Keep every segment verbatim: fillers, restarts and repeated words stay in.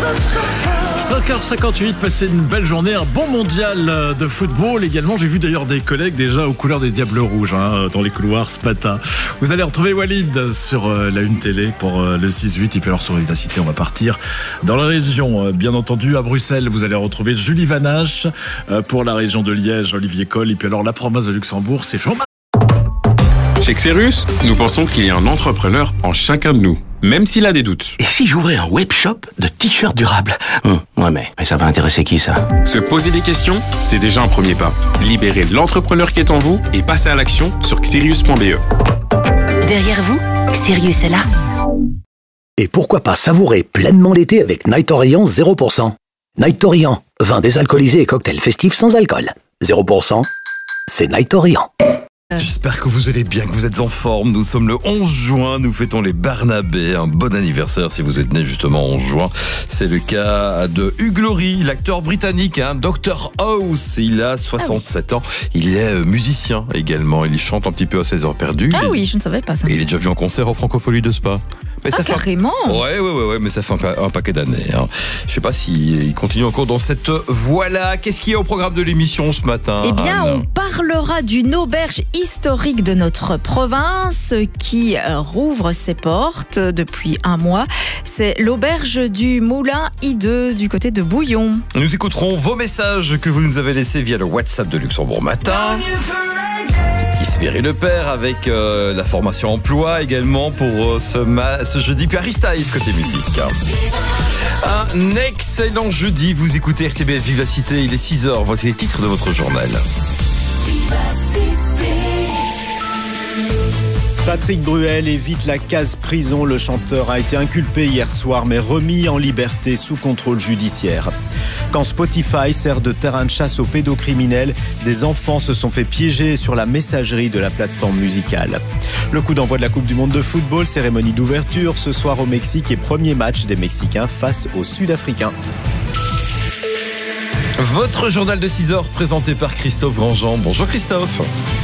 cinq heures cinquante-huit, passez une belle journée, un bon mondial de football également. J'ai vu d'ailleurs des collègues déjà aux couleurs des Diables Rouges hein, dans les couloirs ce matin. Vous allez retrouver Walid sur euh, la Une Télé pour euh, le six huit. Et puis alors sur Vivacité, on va partir dans la région, euh, bien entendu à Bruxelles. Vous allez retrouver Julie Vanache euh, pour la région de Liège, Olivier Coll. Et puis alors la province de Luxembourg, c'est Jean-Marc. Chez Xerus, nous pensons qu'il y a un entrepreneur en chacun de nous, même s'il a des doutes. Et si j'ouvrais un webshop de t-shirts durables hum, Ouais, mais, mais ça va intéresser qui, ça? Se poser des questions, c'est déjà un premier pas. Libérez l'entrepreneur qui est en vous et passez à l'action sur xerius point b e. Derrière vous, Xerius est là. Et pourquoi pas savourer pleinement l'été avec Night Orient zéro pour cent. Night Orient, vin désalcoolisé et cocktail festif sans alcool. zéro pour cent, c'est Night Orient. J'espère que vous allez bien, que vous êtes en forme. Nous sommes le onze juin, nous fêtons les Barnabés. Un bon anniversaire si vous êtes né justement onze juin. C'est le cas de Hugh Laurie, l'acteur britannique, hein, docteur House. Il a soixante-sept ans. Il est musicien également. Il chante un petit peu à ses heures perdues. Ah il oui, je ne savais pas ça. Et il est déjà venu en concert au Francophonie de Spa. Mais ah, ça carrément fait... Ouais, ouais, ouais, ouais, mais ça fait un, pa- un paquet d'années. Hein. Je sais pas s'il continue encore dans cette voie-là. Qu'est-ce qu'il y a au programme de l'émission ce matin? Eh bien, Anne, on parlera d'une auberge historique de notre province qui rouvre ses portes depuis un mois. C'est l'auberge du Moulin Hideux du côté de Bouillon. Nous écouterons vos messages que vous nous avez laissés via le WhatsApp de Luxembourg Matin. Isméry Le Père avec euh, la formation emploi également pour euh, ce, ma- ce jeudi. Puis Harry Styles côté musique. Un excellent jeudi. Vous écoutez R T B F Vivacité. Il est six heures. Voici les titres de votre journal. Patrick Bruel évite la case prison. Le chanteur a été inculpé hier soir mais remis en liberté sous contrôle judiciaire. Quand Spotify sert de terrain de chasse aux pédocriminels, des enfants se sont fait piéger sur la messagerie de la plateforme musicale. Le coup d'envoi de la Coupe du Monde de football, cérémonie d'ouverture ce soir au Mexique et premier match des Mexicains face aux Sud-Africains. Votre journal de six heures présenté par Christophe Grandjean. Bonjour Christophe.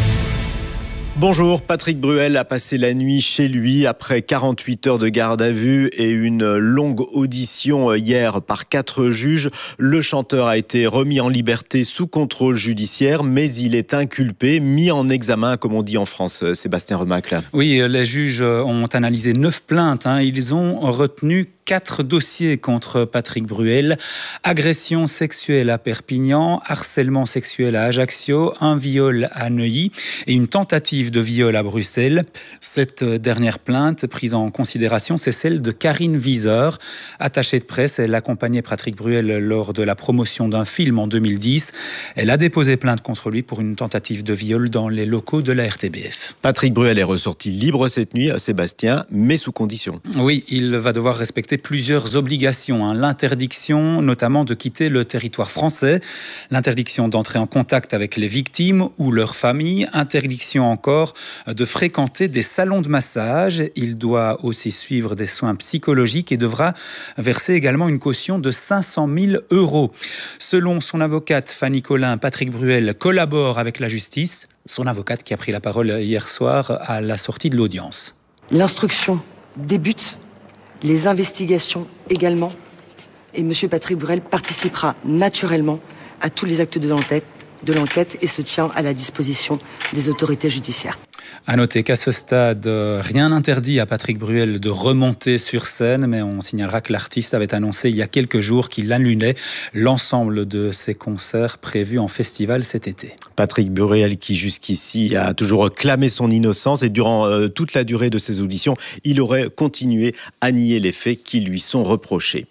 Bonjour, Patrick Bruel a passé la nuit chez lui après quarante-huit heures de garde à vue et une longue audition hier par quatre juges. Le chanteur a été remis en liberté sous contrôle judiciaire, mais il est inculpé, mis en examen, comme on dit en France. Sébastien Remacle. Oui, les juges ont analysé neuf plaintes. Hein. Ils ont retenu quatre dossiers contre Patrick Bruel. Agression sexuelle à Perpignan, harcèlement sexuel à Ajaccio, un viol à Neuilly et une tentative de viol à Bruxelles. Cette dernière plainte prise en considération, c'est celle de Karine Viseur. Attachée de presse, elle accompagnait Patrick Bruel lors de la promotion d'un film en deux mille dix. Elle a déposé plainte contre lui pour une tentative de viol dans les locaux de la R T B F. Patrick Bruel est ressorti libre cette nuit, Sébastien, mais sous condition. Oui, il va devoir respecter plusieurs obligations. Hein. L'interdiction notamment de quitter le territoire français, l'interdiction d'entrer en contact avec les victimes ou leurs familles, interdiction encore de fréquenter des salons de massage. Il doit aussi suivre des soins psychologiques et devra verser également une caution de cinq cent mille euros. Selon son avocate Fanny Collin, Patrick Bruel collabore avec la justice. Son avocate qui a pris la parole hier soir à la sortie de l'audience. L'instruction débute, les investigations également, et M. Patrick Bruel participera naturellement à tous les actes de l'enquête, de l'enquête et se tient à la disposition des autorités judiciaires. À noter qu'à ce stade, rien n'interdit à Patrick Bruel de remonter sur scène, mais on signalera que l'artiste avait annoncé il y a quelques jours qu'il annulait l'ensemble de ses concerts prévus en festival cet été. Patrick Bruel qui jusqu'ici a toujours clamé son innocence et durant euh, toute la durée de ses auditions, il aurait continué à nier les faits qui lui sont reprochés.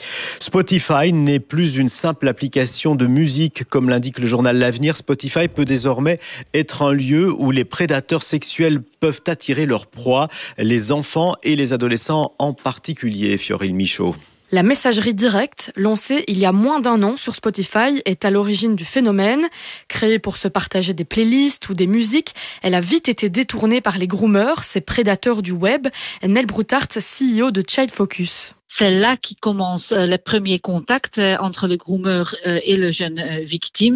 Spotify n'est plus une simple application de musique, comme l'indique le journal L'Avenir. Spotify peut désormais être un lieu où les prédateurs sexuels peuvent attirer leur proie, les enfants et les adolescents en particulier. Fioril Michaud. La messagerie directe, lancée il y a moins d'un an sur Spotify, est à l'origine du phénomène. Créée pour se partager des playlists ou des musiques, elle a vite été détournée par les groomers, ces prédateurs du web. Nell Broutart, C E O de Child Focus. C'est là qui commence les premiers contacts entre le groomer et le jeune victime.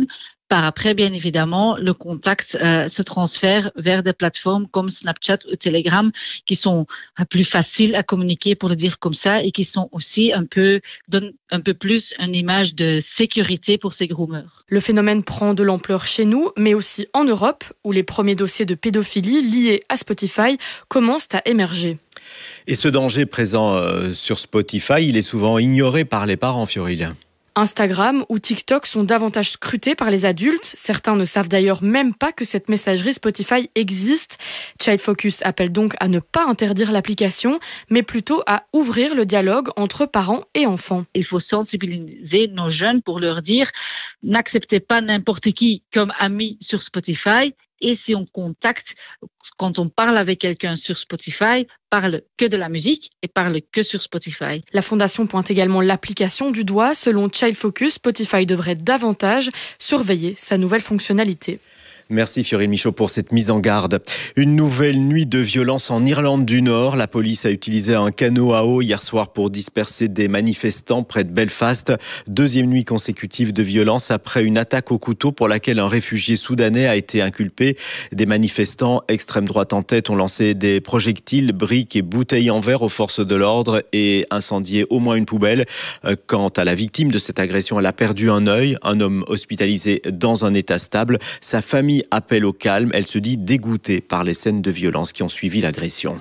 Par après, bien évidemment, le contact euh, se transfère vers des plateformes comme Snapchat ou Telegram qui sont euh, plus faciles à communiquer, pour le dire comme ça, et qui sont aussi un peu, donnent un peu plus une image de sécurité pour ces groomers. Le phénomène prend de l'ampleur chez nous, mais aussi en Europe, où les premiers dossiers de pédophilie liés à Spotify commencent à émerger. Et ce danger présent euh, sur Spotify, il est souvent ignoré par les parents, Fiorile. Instagram ou TikTok sont davantage scrutés par les adultes. Certains ne savent d'ailleurs même pas que cette messagerie Spotify existe. Child Focus appelle donc à ne pas interdire l'application, mais plutôt à ouvrir le dialogue entre parents et enfants. Il faut sensibiliser nos jeunes pour leur dire « n'acceptez pas n'importe qui comme ami sur Spotify ». Et si on contacte, quand on parle avec quelqu'un sur Spotify, parle que de la musique et parle que sur Spotify. La Fondation pointe également l'application du doigt. Selon Child Focus, Spotify devrait davantage surveiller sa nouvelle fonctionnalité. Merci Fiorile Michaud pour cette mise en garde. Une nouvelle nuit de violence en Irlande du Nord. La police a utilisé un canot à eau hier soir pour disperser des manifestants près de Belfast. Deuxième nuit consécutive de violence après une attaque au couteau pour laquelle un réfugié soudanais a été inculpé. Des manifestants extrême droite en tête ont lancé des projectiles, briques et bouteilles en verre aux forces de l'ordre et incendié au moins une poubelle. Quant à la victime de cette agression, elle a perdu un œil. Un homme hospitalisé dans un état stable. Sa famille appelle au calme. Elle se dit dégoûtée par les scènes de violence qui ont suivi l'agression.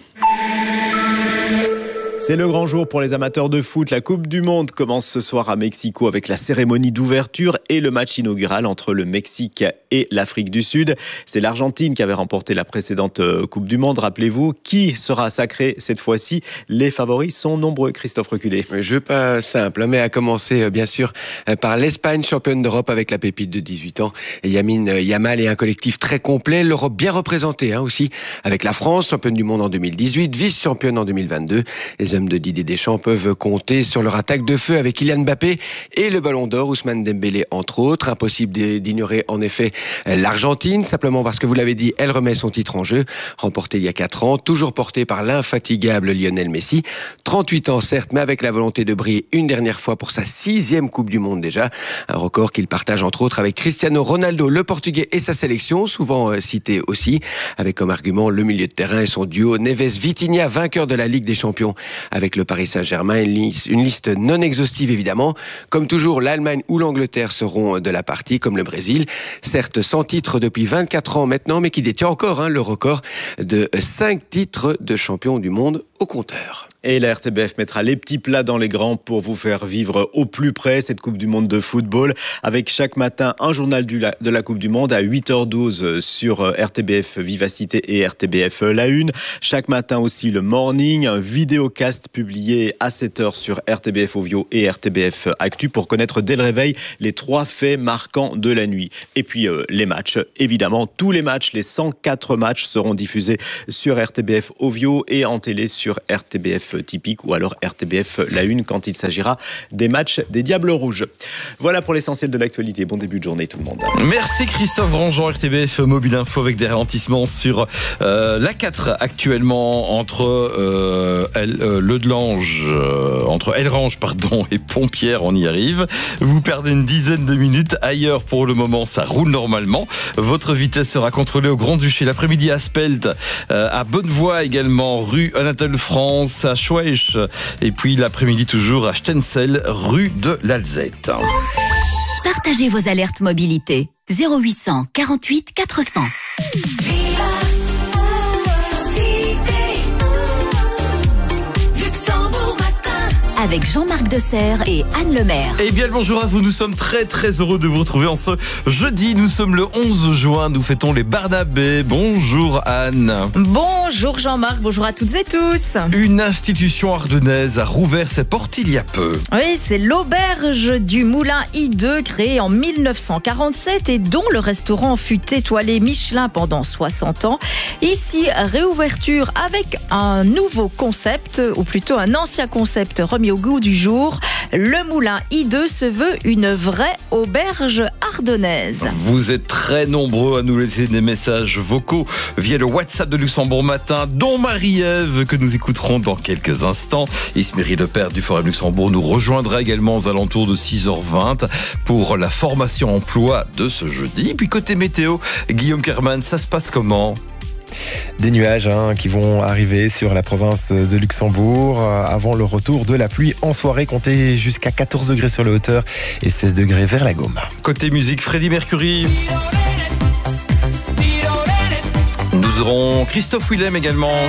C'est le grand jour pour les amateurs de foot. La Coupe du Monde commence ce soir à Mexico avec la cérémonie d'ouverture et le match inaugural entre le Mexique et l'Afrique du Sud. C'est l'Argentine qui avait remporté la précédente Coupe du Monde. Rappelez-vous, qui sera sacré cette fois-ci? Les favoris sont nombreux. Christophe Reculé. Jeu pas simple, mais à commencer bien sûr par l'Espagne, championne d'Europe avec la pépite de dix-huit ans. Yamine Yamal et un collectif très complet. L'Europe bien représentée hein, aussi avec la France, championne du monde en deux mille dix-huit, vice-championne en deux mille vingt-deux. Les hommes de Didier Deschamps peuvent compter sur leur attaque de feu avec Kylian Mbappé et le Ballon d'Or, Ousmane Dembélé entre autres. Impossible d'ignorer en effet l'Argentine, simplement parce que vous l'avez dit, elle remet son titre en jeu, remporté il y a quatre ans, toujours porté par l'infatigable Lionel Messi. trente-huit ans certes, mais avec la volonté de briller une dernière fois pour sa sixième Coupe du Monde déjà. Un record qu'il partage entre autres avec Cristiano Ronaldo, le Portugais et sa sélection, souvent cité aussi, avec comme argument le milieu de terrain et son duo Neves-Vitinha, vainqueur de la Ligue des Champions avec le Paris Saint-Germain. Une liste, une liste non exhaustive évidemment. Comme toujours, l'Allemagne ou l'Angleterre seront de la partie, comme le Brésil. Certes sans titre depuis vingt-quatre ans maintenant, mais qui détient encore hein, le record de cinq titres de champion du monde au compteur. Et la R T B F mettra les petits plats dans les grands pour vous faire vivre au plus près cette Coupe du Monde de football, avec chaque matin un journal de la Coupe du Monde à huit heures douze sur R T B F Vivacité et R T B F La Une. Chaque matin aussi le morning, un vidéocast publié à sept heures sur R T B F Ovio et R T B F Actu pour connaître dès le réveil les trois faits marquants de la nuit. Et puis euh, les matchs, évidemment, tous les matchs, les cent quatre matchs seront diffusés sur R T B F Ovio et en télé sur R T B F Typique ou alors R T B F La Une quand il s'agira des matchs des Diables Rouges. Voilà pour l'essentiel de l'actualité. Bon début de journée tout le monde. Merci Christophe Grandjean, R T B F Mobile Info avec des ralentissements sur euh, l'A quatre actuellement entre euh, El, euh, Le Delange, euh, entre Elrange pardon et Pompierre, on y arrive. Vous perdez une dizaine de minutes. Ailleurs pour le moment ça roule normalement. Votre vitesse sera contrôlée au Grand-Duché l'après-midi à Spelt, euh, à Bonnevoie également, rue Anatole France, à Schweich, et puis l'après-midi toujours à Stenzel, rue de l'Alzette. Partagez vos alertes mobilité. zéro huit cent quarante-huit quatre cents. Avec Jean-Marc Desserre et Anne Lemaire. Eh bien, le bonjour à vous. Nous sommes très très heureux de vous retrouver en ce jeudi. Nous sommes le onze juin. Nous fêtons les Barnabés. Bonjour Anne. Bonjour Jean-Marc. Bonjour à toutes et tous. Une institution ardennaise a rouvert ses portes il y a peu. Oui, c'est l'auberge du Moulin I deux, créée en mille neuf cent quarante-sept et dont le restaurant fut étoilé Michelin pendant soixante ans. Ici, réouverture avec un nouveau concept, ou plutôt un ancien concept remis au goût du jour. Le Moulin I deux se veut une vraie auberge ardennaise. Vous êtes très nombreux à nous laisser des messages vocaux via le WhatsApp de Luxembourg Matin, dont Marie-Ève, que nous écouterons dans quelques instants. Isméry Lepère du Forum Luxembourg nous rejoindra également aux alentours de six heures vingt pour la formation emploi de ce jeudi. Puis côté météo, Guillaume Kerman, ça se passe comment ? Des nuages hein, qui vont arriver sur la province de Luxembourg euh, avant le retour de la pluie en soirée. Comptez jusqu'à quatorze degrés sur les hauteurs et seize degrés vers la Gaume. Côté musique, Freddie Mercury. Nous aurons Christophe Willem également.